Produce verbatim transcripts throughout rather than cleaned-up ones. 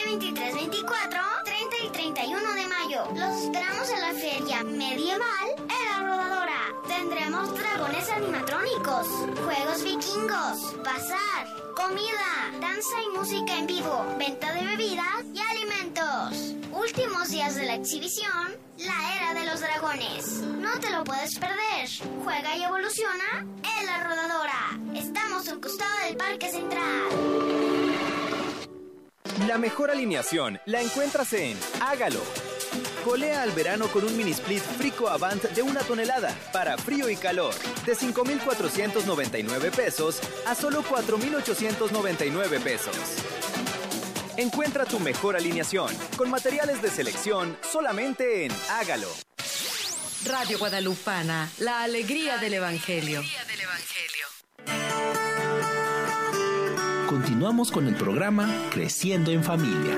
veintitrés, veinticuatro, treinta y treinta y uno de mayo. Los esperamos en la feria medieval en La Rodadora. Tendremos dragones animatrónicos, juegos vikingos, bazar, comida, danza y música en vivo, venta de bebidas y alimentos. Últimos días de la exhibición, la era de los dragones. No te lo puedes perder. Juega y evoluciona en La Rodadora. Estamos a un costado del Parque Central. La mejor alineación la encuentras en Hágalo. Colea al verano con un mini split Frico Avant de una tonelada para frío y calor, de cinco mil cuatrocientos noventa y nueve pesos a solo cuatro mil ochocientos noventa y nueve pesos. Encuentra tu mejor alineación con materiales de selección solamente en Hágalo. Radio Guadalupana, la alegría del Evangelio. Continuamos con el programa Creciendo en Familia.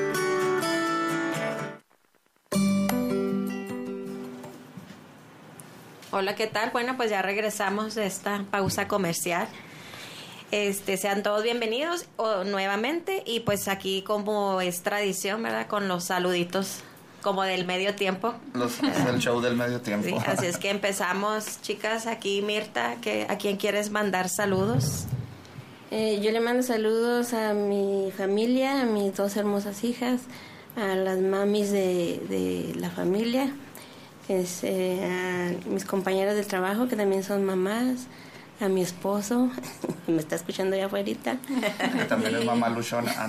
Hola, ¿qué tal? Bueno, pues ya regresamos de esta pausa comercial. Este, sean todos bienvenidos oh, nuevamente y pues aquí como es tradición, ¿verdad? Con los saluditos como del medio tiempo. Los, es el show del medio tiempo. Sí, así es que empezamos, chicas. Aquí Mirta, que, ¿a quién quieres mandar saludos? Eh, yo le mando saludos a mi familia, a mis dos hermosas hijas, a las mamis de, de la familia, es, eh, a mis compañeras del trabajo que también son mamás, a mi esposo, me está escuchando ya afuera. Que también es mamá luchón. Ah,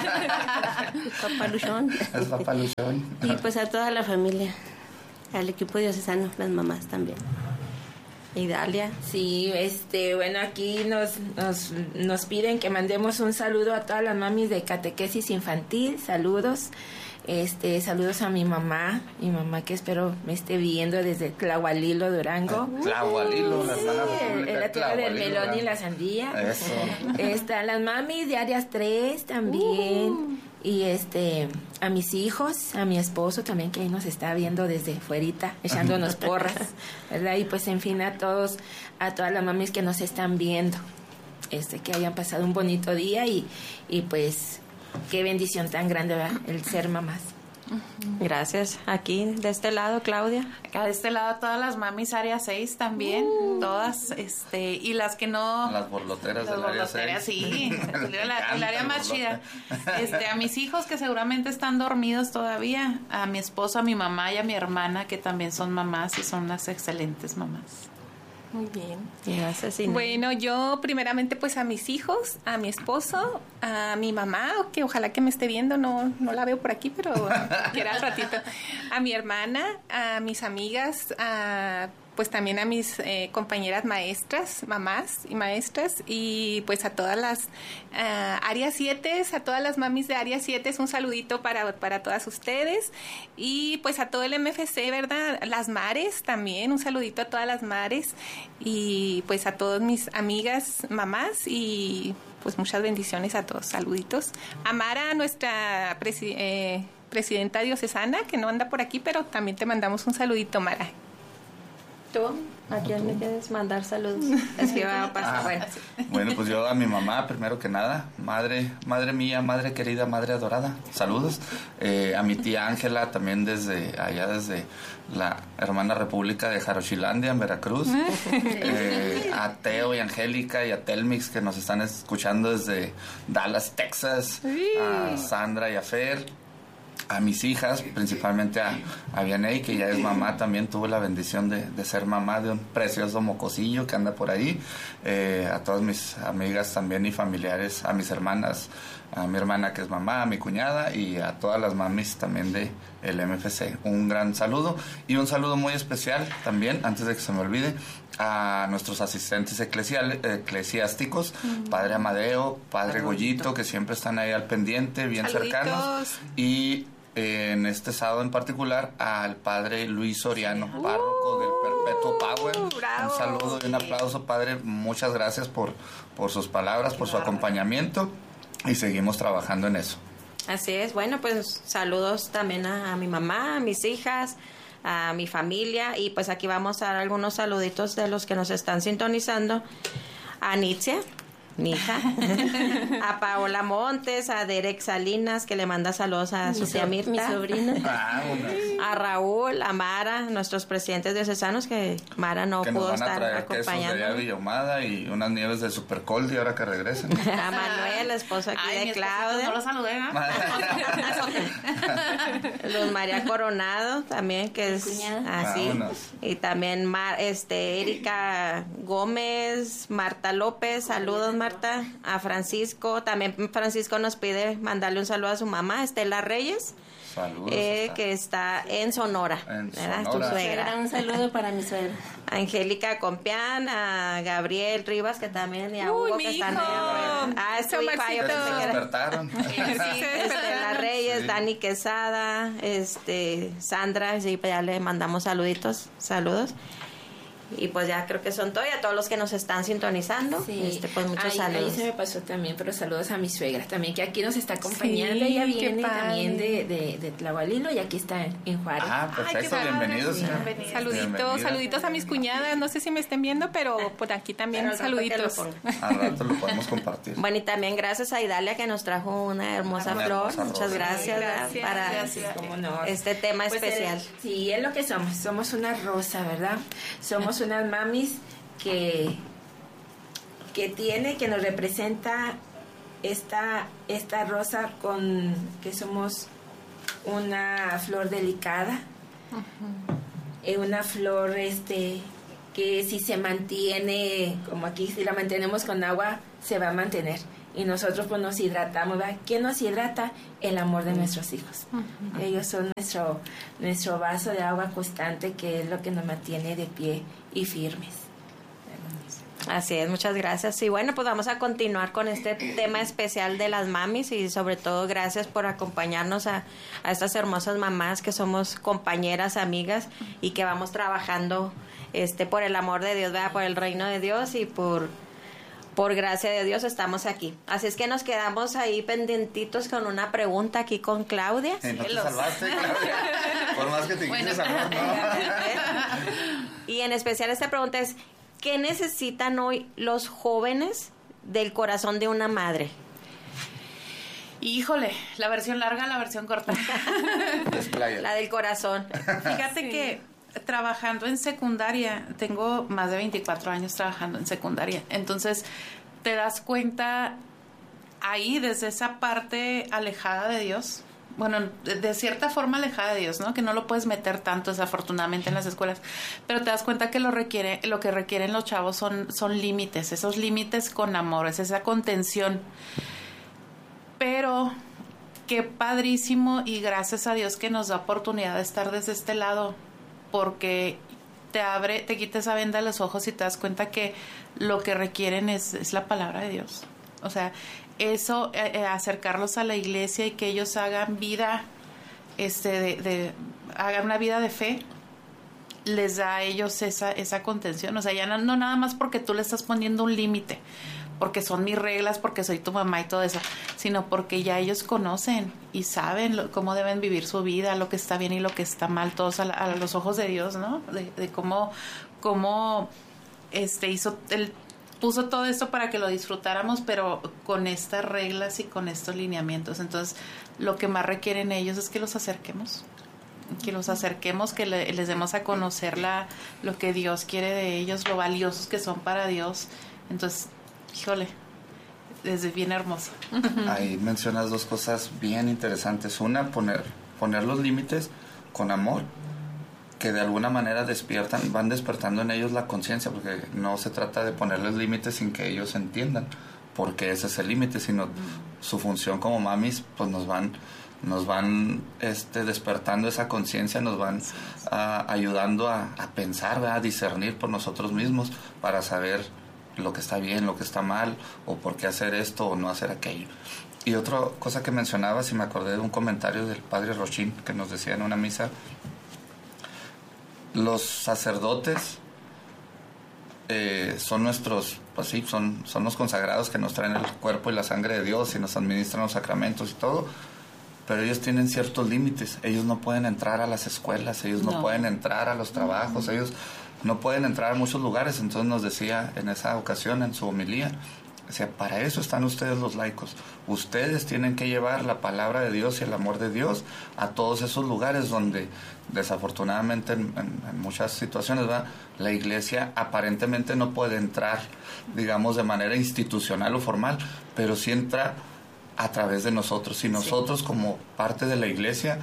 no. Papá luchón. Es papá luchón. Y pues a toda la familia, al equipo diocesano, las mamás también. ¿Y Dalia? Sí, este, bueno, aquí nos, nos, nos piden que mandemos un saludo a todas las mamis de catequesis infantil, saludos. Este, saludos a mi mamá, mi mamá que espero me esté viendo desde Tlahualilo, Durango. Tlahualilo, la hermana república. En la tierra del melón y la sandía. Eso. Están las mamis de Áreas tres también. Uh. Y este, a mis hijos, a mi esposo también que ahí nos está viendo desde fuerita, echándonos porras, ¿verdad? Y pues en fin a todos, a todas las mamis que nos están viendo, este, que hayan pasado un bonito día y, y pues qué bendición tan grande, ¿verdad? El ser mamás. Gracias. Aquí, de este lado, Claudia. Acá de este lado, todas las mamis área seis también, uh. todas, este, y las que no... Las borloteras las del borloteras, área seis. Sí, la, el área más chida. Este, a mis hijos que seguramente están dormidos todavía, a mi esposo, a mi mamá y a mi hermana que también son mamás y son unas excelentes mamás. Muy bien. Gracias, Inés. Bueno, yo primeramente pues a mis hijos, a mi esposo, a mi mamá, que ojalá que me esté viendo, no, no la veo por aquí, pero quiera al ratito, a mi hermana, a mis amigas, a pues también a mis eh, compañeras maestras, mamás y maestras, y pues a todas las uh, área siete, a todas las mamis de área siete, un saludito para, para todas ustedes, y pues a todo el M F C, ¿verdad? Las mares también, un saludito a todas las mares, y pues a todas mis amigas mamás, y pues muchas bendiciones a todos, saluditos. A Mara, nuestra presi- eh, presidenta diocesana, que no anda por aquí, pero también te mandamos un saludito, Mara. ¿Tú? ¿A quién me quieres mandar saludos? Es que va a pasar. Ah, bueno. bueno, pues yo a mi mamá, primero que nada, madre, madre mía, madre querida, madre adorada, saludos. Eh, a mi tía Ángela, también desde allá, desde la hermana república de Jarochilandia, en Veracruz. Eh, a Teo y Angélica y a Telmix, que nos están escuchando desde Dallas, Texas. A Sandra y a Fer. A mis hijas, principalmente a, a Vianey, que ya es mamá, también tuve la bendición de, de ser mamá de un precioso mocosillo que anda por ahí. Eh, a todas mis amigas también y familiares, a mis hermanas, a mi hermana que es mamá, a mi cuñada y a todas las mamis también de el M F C. Un gran saludo y un saludo muy especial también, antes de que se me olvide, a nuestros asistentes eclesial, eclesiásticos, mm. Padre Amadeo, Padre Saludito. Goyito, que siempre están ahí al pendiente, bien Saluditos. cercanos, y eh, en este sábado en particular al Padre Luis Soriano, uh, párroco del Perpetuo Power. Bravo. Un saludo y un aplauso, Padre, muchas gracias por, por sus palabras, por su acompañamiento, y seguimos trabajando en eso. Así es, bueno, pues saludos también a, a mi mamá, a mis hijas, a mi familia, y pues aquí vamos a dar algunos saluditos de los que nos están sintonizando. A Nitzia, mi hija, a Paola Montes, a Derek Salinas, que le manda saludos a su tía Mirta, mi sobrina, a Raúl, a Mara, nuestros presidentes diocesanos, que Mara no que pudo nos van a estar traer acompañando. quesos de Villa Ahumada y unas nieves de Supercoldi ahora que regresen. A Manuel, la esposa aquí Ay, de mi Claudia. No lo saludé, ¿no? Luz María Coronado también, que es así. Vámonos. Y también Mar, este Erika Gómez, Marta López, saludos Marta, a Francisco, también Francisco nos pide mandarle un saludo a su mamá, Estela Reyes. Saludos. Eh, está. que está en Sonora, En ¿verdad? Sonora. Tu suegra. un saludo para mi suegra. A Angélica Compián, a Gabriel Rivas, que también, y a Uy, Hugo, mi que están hijo. ahí. Ah, es tu hijo, ay, yo Omarcito. pensé Se que era- despertaron. Sí, Estela Reyes, Sí. Dani Quesada, este, Sandra, sí, pues ya le mandamos saluditos, saludos. Y pues ya creo que son todos, y a todos los que nos están sintonizando, Sí. este, pues muchos Ahí- saludos. Ahí se me pasó también, pero saludos a mi suegra también, que aquí nos está acompañando. Sí, Ella qué viene padre. también de, de, de Tlahualilo y aquí está en Juárez. Ah, perfecto, qué padre. bienvenidos. Sí. señor. Saluditos, Bienvenida. saluditos a mis cuñadas. No sé si me estén viendo, pero por aquí también Pero al rato que lo saluditos. ponga. Al rato lo podemos compartir. Bueno, y también gracias a Idalia que nos trajo una hermosa Una flor. hermosa Muchas rosa. gracias, ¿verdad? Gracias, para gracias. Cómo no. este tema Pues, especial. eh, sí, es lo que somos. Somos una rosa, ¿verdad? Somos unas mamis que, que tiene, que nos representa esta, esta rosa con que somos una flor delicada, eh, una flor este que si se mantiene, como aquí si la mantenemos con agua, se va a mantener. Y nosotros pues nos hidratamos, ¿verdad? ¿Quién nos hidrata? El amor de nuestros hijos. Ellos son nuestro, nuestro vaso de agua constante, que es lo que nos mantiene de pie y firmes. Así es, muchas gracias. Y bueno, pues vamos a continuar con este tema especial de las mamis, y sobre todo gracias por acompañarnos a, a estas hermosas mamás que somos compañeras, amigas, y que vamos trabajando este por el amor de Dios, ¿verdad? Por el reino de Dios, y por por gracia de Dios estamos aquí. Así es que nos quedamos ahí pendientitos con una pregunta aquí con Claudia. Eh, no te Celos. salvaste, Claudia. Por más que te Bueno. quites salvar, no. Y en especial esta pregunta es, ¿qué necesitan hoy los jóvenes del corazón de una madre? Híjole, la versión larga, la versión corta. Desplaya. La del corazón. Fíjate Sí. que trabajando en secundaria, tengo más de veinticuatro años trabajando en secundaria, entonces te das cuenta ahí desde esa parte alejada de Dios, bueno, de, de cierta forma alejada de Dios, ¿no? Que no lo puedes meter tanto desafortunadamente en las escuelas, pero te das cuenta que lo requiere, lo que requieren los chavos son, son límites, esos límites con amor, es esa contención. Pero qué padrísimo y gracias a Dios que nos da oportunidad de estar desde este lado, porque te abre, te quita esa venda de los ojos y te das cuenta que lo que requieren es, es la palabra de Dios. O sea, eso, eh, eh, acercarlos a la iglesia y que ellos hagan vida, este, de, de, hagan una vida de fe, les da a ellos esa, esa contención. O sea, ya no, no nada más porque tú le estás poniendo un límite, porque son mis reglas, porque soy tu mamá y todo eso, sino porque ya ellos conocen y saben lo, cómo deben vivir su vida, lo que está bien y lo que está mal, todos a, la, a los ojos de Dios, ¿no? De, de cómo, cómo este hizo, él puso todo esto para que lo disfrutáramos, pero con estas reglas y con estos lineamientos. Entonces, lo que más requieren ellos es que los acerquemos, que los acerquemos, que le, les demos a conocer la, lo que Dios quiere de ellos, lo valiosos que son para Dios. Entonces, híjole, es bien hermoso. Ahí mencionas dos cosas bien interesantes. Una, poner, poner los límites con amor, que de alguna manera despiertan, van despertando en ellos la conciencia, porque no se trata de ponerles límites sin que ellos entiendan porque ese es el límite, sino su función como mamis, pues nos van nos van este despertando esa conciencia, nos van uh, ayudando a, a pensar, ¿verdad? A discernir por nosotros mismos para saber lo que está bien, lo que está mal, o por qué hacer esto o no hacer aquello. Y otra cosa que mencionabas, y me acordé de un comentario del padre Rochín que nos decía en una misa: los sacerdotes eh, son nuestros, pues sí, son, son los consagrados que nos traen el cuerpo y la sangre de Dios y nos administran los sacramentos y todo, pero ellos tienen ciertos límites. Ellos no pueden entrar a las escuelas, ellos no, no pueden entrar a los trabajos, no. ellos no pueden entrar a muchos lugares. Entonces nos decía en esa ocasión, en su homilía, O sea, para eso están ustedes los laicos. Ustedes tienen que llevar la palabra de Dios y el amor de Dios a todos esos lugares donde, desafortunadamente, en, en, en muchas situaciones, ¿verdad?, la iglesia aparentemente no puede entrar, digamos, de manera institucional o formal, pero sí entra a través de nosotros. Y nosotros, sí, como parte de la iglesia,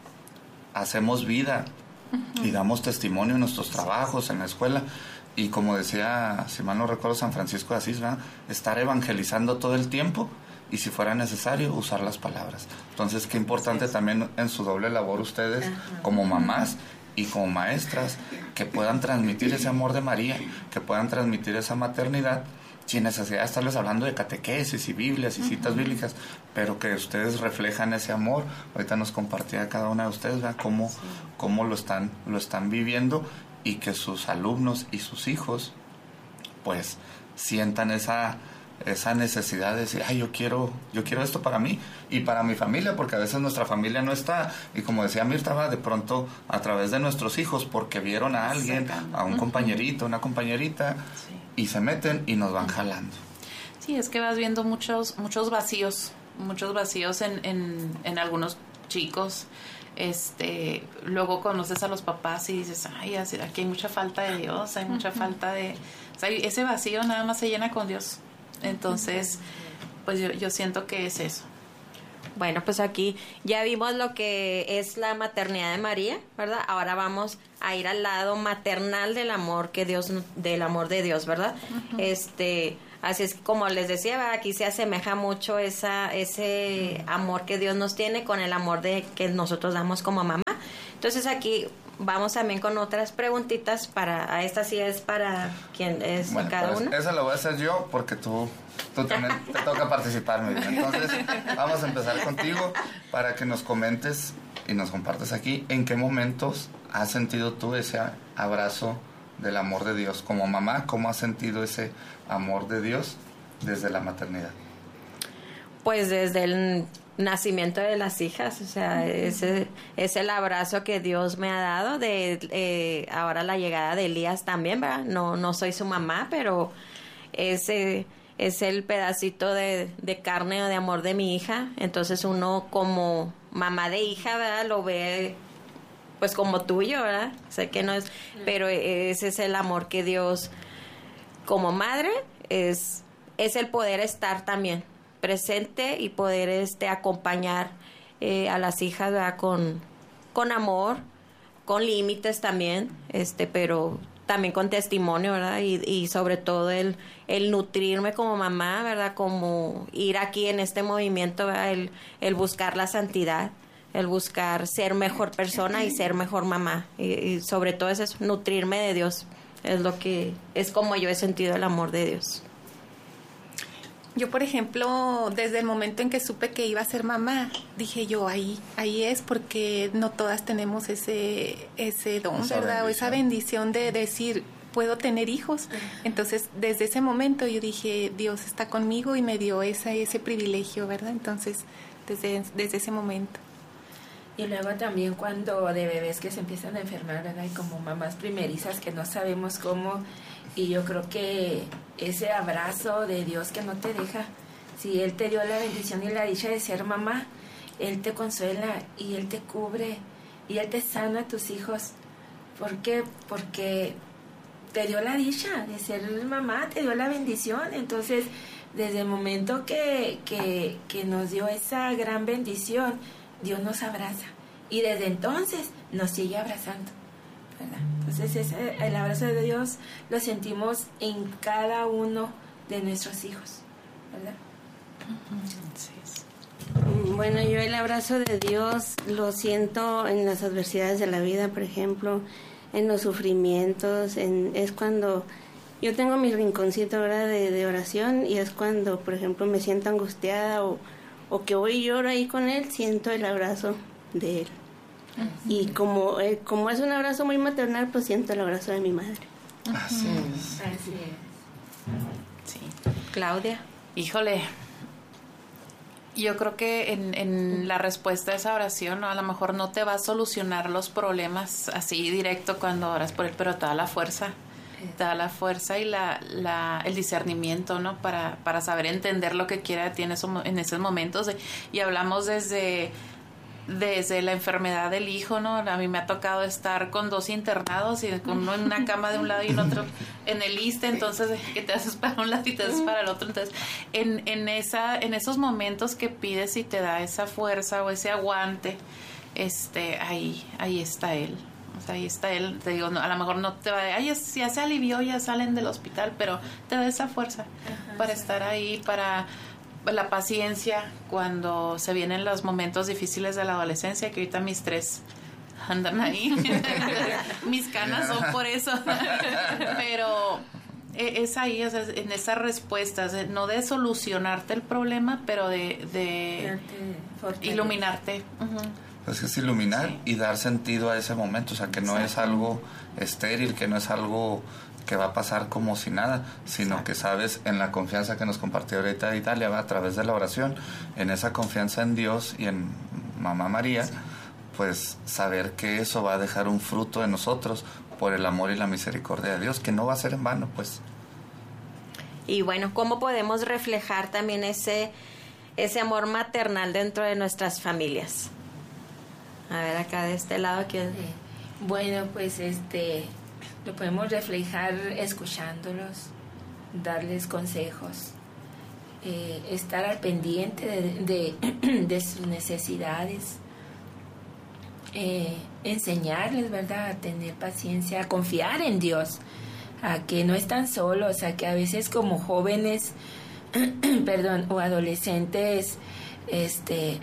hacemos vida uh-huh. y damos testimonio en nuestros trabajos, sí, en la escuela. Y como decía, si mal no recuerdo, San Francisco de Asís, ¿verdad?, estar evangelizando todo el tiempo y, si fuera necesario, usar las palabras. Entonces, qué importante sí, también en su doble labor ustedes, ajá, como mamás y como maestras, que puedan transmitir ese amor de María, que puedan transmitir esa maternidad, sin necesidad de estarles hablando de catequesis y Biblias y uh-huh. citas bíblicas, pero que ustedes reflejan ese amor. Ahorita nos compartía cada una de ustedes, ¿verdad?, cómo, sí, cómo lo están, lo están viviendo, y que sus alumnos y sus hijos pues sientan esa esa necesidad de decir, ay, yo quiero yo quiero esto para mí y para mi familia, porque a veces nuestra familia no está, y como decía Mirta, va de pronto a través de nuestros hijos, porque vieron a alguien, a un compañerito, una compañerita, sí, y se meten y nos van jalando. Sí, es que vas viendo muchos muchos vacíos, muchos vacíos en, en, en algunos chicos. Este, luego conoces a los papás y dices, ay, aquí hay mucha falta de Dios, hay mucha uh-huh. falta de... O sea, ese vacío nada más se llena con Dios. Entonces, pues yo, yo siento que es eso. Bueno, pues aquí ya vimos lo que es la maternidad de María, ¿verdad? Ahora vamos a ir al lado maternal del amor que Dios, del amor de Dios, ¿verdad? Uh-huh. Este... Así es como les decía, aquí se asemeja mucho esa ese amor que Dios nos tiene con el amor de que nosotros damos como mamá. Entonces aquí vamos también con otras preguntitas para, a esta sí es para quien es bueno, cada pues una. Esa la voy a hacer yo porque tú, tú también te toca participar, mi vida. Entonces vamos a empezar contigo para que nos comentes y nos compartes aquí en qué momentos has sentido tú ese abrazo del amor de Dios como mamá. ¿Cómo has sentido ese amor de Dios desde la maternidad? Pues desde el nacimiento de las hijas, o sea, ese es el abrazo que Dios me ha dado, de eh, ahora la llegada de Elías también, ¿verdad? No, no soy su mamá, pero ese es el pedacito de, de carne o de amor de mi hija. Entonces uno como mamá de hija, ¿verdad?, lo ve pues como tuyo, ¿verdad? Sé que no es, pero ese es el amor que Dios, como madre, es, es el poder estar también presente y poder este acompañar eh, a las hijas, ¿verdad?, con, con amor, con límites también, este, pero también con testimonio, ¿verdad? Y, y sobre todo el, el nutrirme como mamá, ¿verdad? Como ir aquí en este movimiento, ¿verdad? El, el buscar la santidad, el buscar ser mejor persona y ser mejor mamá, y, y sobre todo es eso, nutrirme de Dios, es lo que es como yo he sentido el amor de Dios. Yo, por ejemplo, desde el momento en que supe que iba a ser mamá, dije yo, ahí ahí es, porque no todas tenemos ese ese don, esa ¿verdad? Bendición. O esa bendición de decir, puedo tener hijos. Entonces, desde ese momento yo dije, Dios está conmigo y me dio ese, ese privilegio, ¿verdad? Entonces, desde, desde ese momento. Y luego también cuando de bebés que se empiezan a enfermar, ¿verdad? Y como mamás primerizas que no sabemos cómo, y yo creo que ese abrazo de Dios que no te deja, si Él te dio la bendición y la dicha de ser mamá, Él te consuela y Él te cubre y Él te sana a tus hijos. ¿Por qué? Porque te dio la dicha de ser mamá, te dio la bendición. Entonces, desde el momento que, que, que nos dio esa gran bendición, Dios nos abraza y desde entonces nos sigue abrazando, ¿verdad? Entonces ese, el abrazo de Dios lo sentimos en cada uno de nuestros hijos, ¿verdad? Bueno, yo el abrazo de Dios lo siento en las adversidades de la vida, por ejemplo, en los sufrimientos, en, es cuando yo tengo mi rinconcito, ¿verdad?, de, de oración, y es cuando, por ejemplo, me siento angustiada o o que hoy lloro ahí con Él, siento el abrazo de Él. Uh-huh. Y como, eh, como es un abrazo muy maternal, pues siento el abrazo de mi madre. Así es. Así es. Sí. Claudia. Híjole, yo creo que en, en la respuesta a esa oración, ¿no?, a lo mejor no te va a solucionar los problemas así directo cuando oras por Él, pero te da la fuerza te da la fuerza y la, la el discernimiento, ¿no? Para, para saber entender lo que quiere a ti en, eso, en esos momentos. Y hablamos desde, desde la enfermedad del hijo, ¿no? A mí me ha tocado estar con dos internados y con uno en una cama de un lado y en otro en el I S S S T E, entonces que te haces para un lado y te haces para el otro. Entonces, en, en, esa, en esos momentos que pides y te da esa fuerza o ese aguante, este, ahí, ahí está él. O sea, ahí está él, te digo, no, a lo mejor no te va a decir, ay, ya se alivió, ya salen del hospital, pero te da esa fuerza Ajá, para sí. estar ahí, para la paciencia cuando se vienen los momentos difíciles de la adolescencia, que ahorita mis tres andan ahí. Mis canas son por eso. Pero es ahí, o sea, en esas respuestas, no de solucionarte el problema, pero de, de iluminarte. Uh-huh. Pues es iluminar sí. y dar sentido a ese momento, o sea, que no Exacto. es algo estéril, que no es algo que va a pasar como si nada, sino Exacto. que sabes, en la confianza que nos compartió ahorita Italia, va a través de la oración, en esa confianza en Dios y en Mamá María, sí. pues saber que eso va a dejar un fruto en nosotros por el amor y la misericordia de Dios, que no va a ser en vano, pues. Y bueno, ¿cómo podemos reflejar también ese, ese amor maternal dentro de nuestras familias? A ver, acá de este lado, ¿quién? Sí. Bueno, pues este lo podemos reflejar escuchándolos, darles consejos, eh, estar al pendiente de, de, de sus necesidades, eh, enseñarles, ¿verdad?, a tener paciencia, a confiar en Dios, a que no están solos, a que a veces como jóvenes, perdón, o adolescentes, este...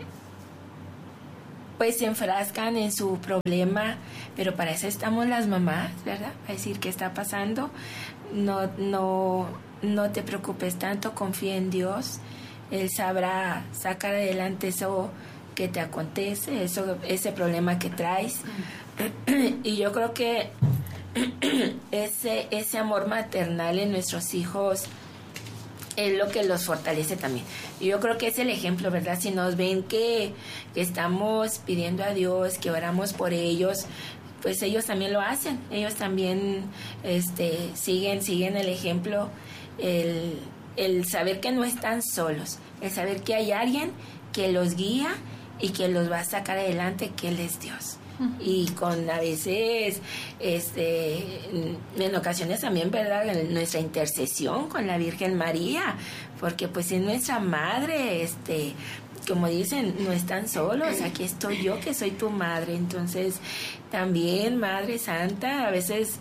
pues se enfrascan en su problema, pero para eso estamos las mamás, ¿verdad? A decir qué está pasando, no, no, no te preocupes tanto, confía en Dios, Él sabrá sacar adelante eso que te acontece, eso, ese problema que traes. Y yo creo que ese, ese amor maternal en nuestros hijos es lo que los fortalece también. Y yo creo que es el ejemplo, ¿verdad? Si nos ven que, que estamos pidiendo a Dios, que oramos por ellos, pues ellos también lo hacen. Ellos también este, siguen, siguen el ejemplo, el, el saber que no están solos, el saber que hay alguien que los guía y que los va a sacar adelante, que Él es Dios. Y con a veces este en ocasiones también, verdad, nuestra intercesión con la Virgen María, porque pues es nuestra madre, este como dicen, no están solos, aquí estoy yo que soy tu madre. Entonces también, Madre Santa, a veces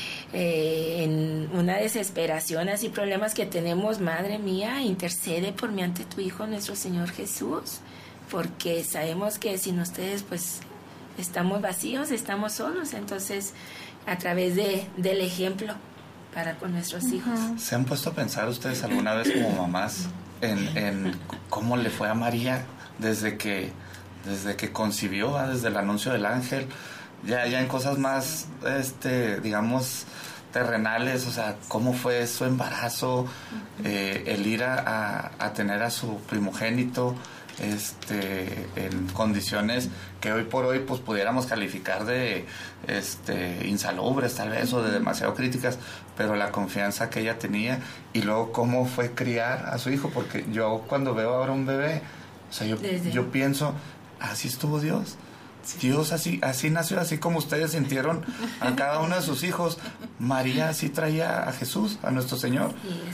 eh, en una desesperación, así problemas que tenemos, Madre mía, intercede por mí ante tu Hijo nuestro Señor Jesús, porque sabemos que sin ustedes pues estamos vacíos, estamos solos. Entonces, a través de del ejemplo para con nuestros uh-huh. hijos. ¿Se han puesto a pensar ustedes alguna vez como mamás en, en cómo le fue a María desde que desde que concibió, ¿va? Desde el anuncio del ángel, ya ya en cosas más, este, digamos, terrenales, o sea, cómo fue su embarazo, uh-huh. eh, el ir a, a, a tener a su primogénito, este en condiciones que hoy por hoy pues pudiéramos calificar de este insalubres tal vez o de demasiado críticas, pero la confianza que ella tenía, y luego cómo fue criar a su hijo, porque yo cuando veo ahora un bebé, o sea, yo, yo pienso, así estuvo Dios. Dios así así nació, así como ustedes sintieron a cada uno de sus hijos. María así traía a Jesús, a nuestro Señor,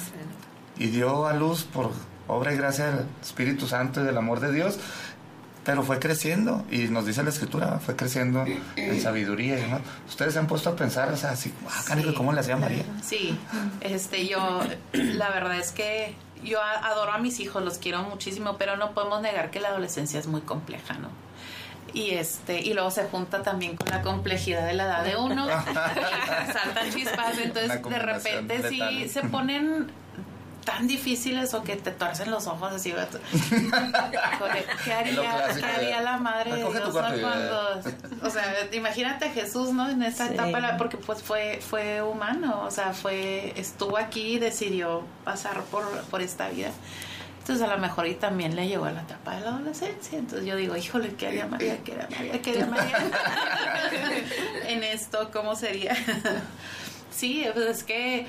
y dio a luz por obra y gracia del Espíritu Santo y del amor de Dios, pero fue creciendo, y nos dice la Escritura, fue creciendo en sabiduría, ¿no? Ustedes se han puesto a pensar, o sea, así, ah, canijo, ¿cómo le hacía María? Sí, este, yo, la verdad es que yo adoro a mis hijos, los quiero muchísimo, pero no podemos negar que la adolescencia es muy compleja, ¿no? Y este y luego se junta también con la complejidad de la edad de uno, y saltan chispas, entonces de repente sí tal. Se ponen tan difíciles, o que te torcen los ojos así. ¿Qué haría, ¿qué haría la madre de Dios, ¿no? Cuando, o sea, imagínate a Jesús, ¿no? En esta sí. etapa, porque pues fue fue humano, o sea, fue estuvo aquí y decidió pasar por, por esta vida. Entonces a lo mejor y también le llegó a la etapa de la adolescencia. Entonces yo digo, híjole, ¿qué haría María? ¿Qué haría María? ¿Qué haría María? En esto, ¿cómo sería? Sí, pues es que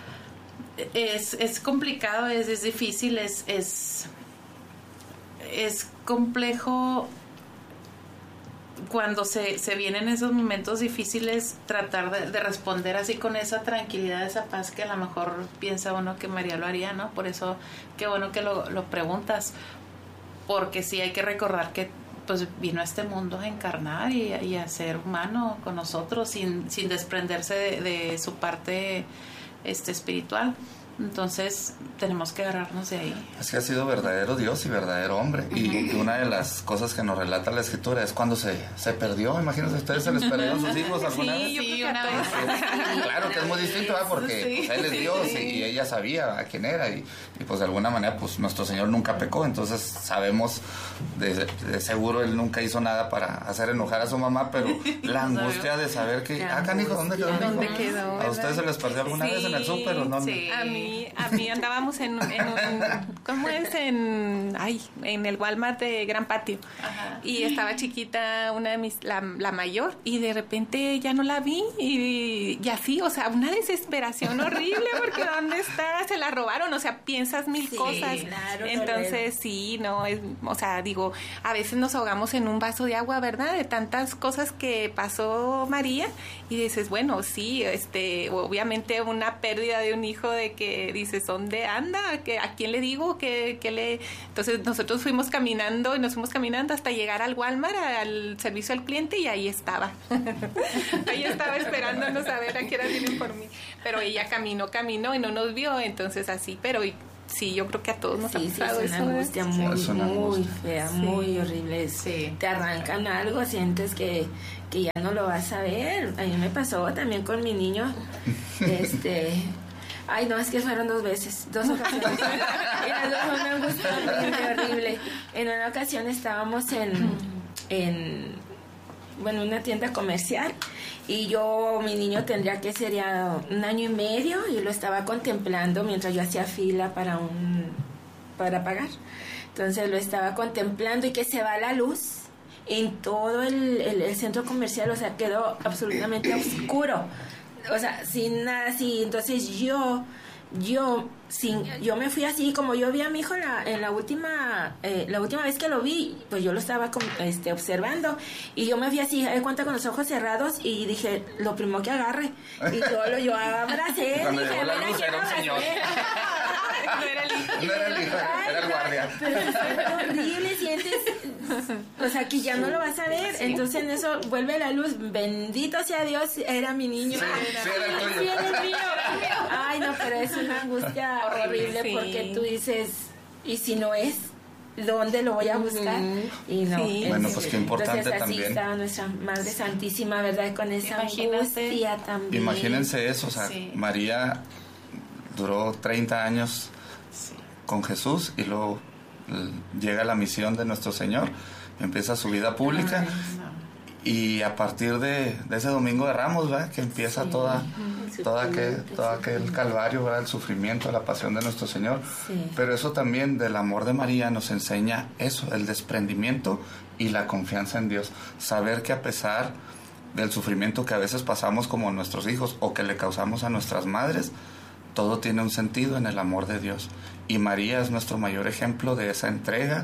es, es complicado, es, es difícil, es, es, es complejo cuando se, se vienen esos momentos difíciles, tratar de, de responder así con esa tranquilidad, esa paz que a lo mejor piensa uno que María lo haría, ¿no? Por eso, qué bueno que lo, lo preguntas, porque sí hay que recordar que pues vino a este mundo a encarnar y, y a ser humano con nosotros sin, sin desprenderse de, de su parte este espiritual. Entonces tenemos que agarrarnos de ahí. Es que ha sido verdadero Dios y verdadero hombre. Y una de las cosas que nos relata la Escritura es cuando se, se perdió. Imagínense, ¿ustedes se les perdieron sus hijos alguna sí, vez? Yo sí, una vez. Claro que es muy distinto, ¿verdad? Porque sí, pues, Él es Dios sí. y, y ella sabía a quién era. Y, y pues de alguna manera pues nuestro Señor nunca pecó. Entonces sabemos, de, de seguro Él nunca hizo nada para hacer enojar a su mamá. Pero la angustia de saber que, ah, canijo, ¿dónde quedó mi hijo? ¿Dónde quedó? ¿A ustedes se les perdió alguna sí, vez en el súper o no? Sí. A mí, a mí andábamos en, en un, ¿cómo es? En, ay, en el Walmart de Gran Patio. Ajá. Y estaba chiquita una de mis, la, la mayor, y de repente ya no la vi y, y así, o sea, una desesperación horrible porque ¿dónde está? Se la robaron, o sea, piensas mil Sí, cosas. claro, Entonces, sí, no, es, o sea, digo, a veces nos ahogamos en un vaso de agua, ¿verdad? De tantas cosas que pasó María, y dices, bueno, sí, este, obviamente una pérdida de un hijo, de que dices, ¿dónde anda? ¿Que, ¿A quién le digo? que, que le Entonces nosotros fuimos caminando y nos fuimos caminando hasta llegar al Walmart, al servicio al cliente, y ahí estaba. Ahí estaba esperándonos a ver a qué hora vienen por mí. Pero ella caminó, caminó y no nos vio, entonces así, pero sí, yo creo que a todos nos sí, ha pasado sí, es una eso. angustia ¿eh? muy, es una muy angustia. fea, Sí. muy horrible. Sí. Te arrancan algo, sientes que, que ya no lo vas a ver. A mí me pasó también con mi niño. Este... Ay, no, es que fueron dos veces, dos ocasiones. Y las dos fue una angustia horrible, horrible. En una ocasión estábamos en, en, bueno, una tienda comercial, y yo, mi niño tendría que sería un año y medio, y lo estaba contemplando mientras yo hacía fila para un, para pagar. Entonces lo estaba contemplando, y que se va la luz en todo el, el, el centro comercial, o sea, quedó absolutamente oscuro. O sea, sin nada así. Entonces yo, yo, sin, yo me fui así, como yo vi a mi hijo en la, en la última, eh, la última vez que lo vi, pues yo lo estaba con, este, observando, y yo me fui así, de cuenta, con los ojos cerrados, y dije, lo primero que agarre, y yo lo yo abracé. Cuando dije, llegó la "Mira, luz quiero era un señor". No era el hijo. No era el hijo, era el guardia. Pero es horrible, sientes, o sea, que ya no lo vas a ver. Entonces en eso vuelve la luz, bendito sea Dios, era mi niño. Sí, sí, era el tuyo. Sí, era el mío. Ay, no, pero es una angustia horrible, Sí. porque tú dices, ¿y si no es? ¿Dónde lo voy a buscar? Y no. Sí. es- Bueno, pues qué importante entonces, así también. estaba nuestra Madre Santísima, ¿verdad? Con esa Imagínate. angustia también. Imagínense eso, o sea, Sí. María duró treinta años con Jesús, y luego l- llega la misión de nuestro Señor, empieza su vida pública. Ay, Y a partir de, de ese domingo de Ramos, ¿verdad? Que empieza Sí. toda, Ujú. toda aquel, Sufrimiento, todo sí. aquel calvario, ¿verdad? El sufrimiento, la pasión de nuestro Señor. Sí. Pero eso también del amor de María nos enseña eso, el desprendimiento y la confianza en Dios. Saber que a pesar del sufrimiento que a veces pasamos como nuestros hijos o que le causamos a nuestras madres, todo tiene un sentido en el amor de Dios. Y María es nuestro mayor ejemplo de esa entrega,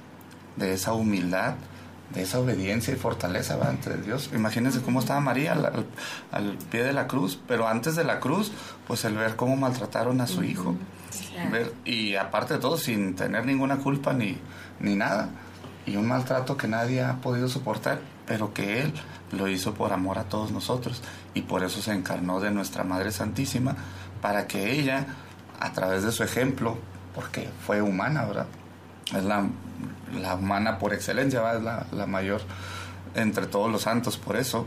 de esa humildad, de esa obediencia y fortaleza, ¿verdad? Ante Dios. Imagínense cómo estaba María al, al, al pie de la cruz, pero antes de la cruz, pues el ver cómo maltrataron a su hijo. Claro. Ver, y aparte de todo, sin tener ninguna culpa ni, ni nada. Y un maltrato que nadie ha podido soportar, pero que Él lo hizo por amor a todos nosotros. Y por eso se encarnó de nuestra Madre Santísima, para que ella, a través de su ejemplo, porque fue humana, ¿verdad? Es la, la humana por excelencia, ¿verdad? Es la, la mayor entre todos los santos, por eso.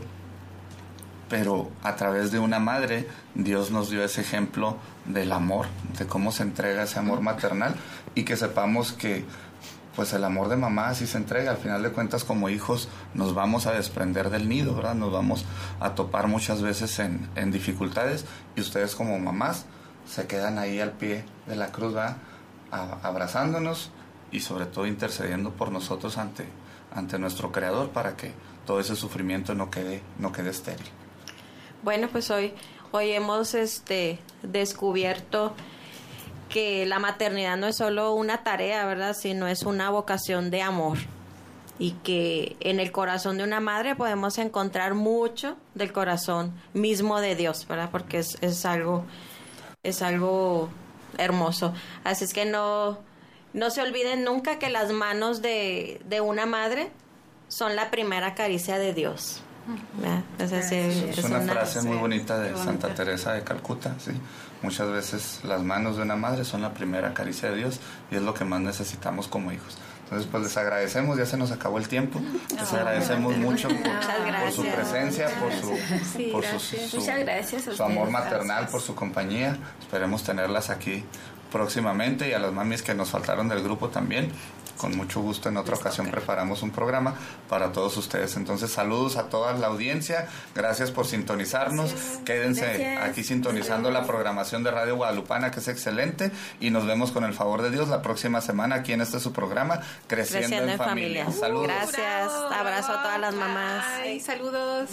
Pero a través de una madre, Dios nos dio ese ejemplo del amor, de cómo se entrega ese amor maternal, y que sepamos que pues el amor de mamá así se entrega. Al final de cuentas, como hijos nos vamos a desprender del nido, ¿verdad? Nos vamos a topar muchas veces en, en dificultades, y ustedes como mamás se quedan ahí al pie de la cruz, ¿verdad? A, abrazándonos y sobre todo intercediendo por nosotros ante, ante nuestro Creador, para que todo ese sufrimiento no quede, no quede estéril. Bueno, pues hoy, Hoy hemos este, descubierto que la maternidad no es solo una tarea, ¿verdad? Sino es una vocación de amor. Y que en el corazón de una madre podemos encontrar mucho del corazón mismo de Dios, ¿verdad? Porque es, es algo, es algo hermoso. Así es que no, no se olviden nunca que las manos de, de una madre son la primera caricia de Dios. Es, así, es, es una, una frase muy bonita de bonita. Santa Teresa de Calcuta, ¿sí? Muchas veces las manos de una madre son la primera caricia de Dios y es lo que más necesitamos como hijos. Entonces, pues les agradecemos, ya se nos acabó el tiempo. Les agradecemos mucho por, por su presencia, por su, sí, por su, su, Muchas gracias a su amor ustedes, maternal, gracias. por su compañía. Esperemos tenerlas aquí próximamente, y a las mamis que nos faltaron del grupo también. Con mucho gusto en otra ocasión preparamos un programa para todos ustedes. Entonces, saludos a toda la audiencia. Gracias por sintonizarnos. Gracias. Quédense Gracias. aquí sintonizando la programación de Radio Guadalupana, que es excelente. Y nos vemos con el favor de Dios la próxima semana aquí en este su programa, Creciendo, Creciendo en, en Familia. familia. Saludos. Gracias. Abrazo a todas las mamás. Ay, saludos.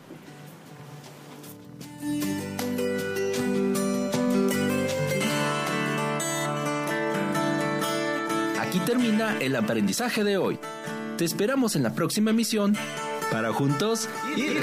Aquí termina el aprendizaje de hoy. Te esperamos en la próxima emisión para juntos ir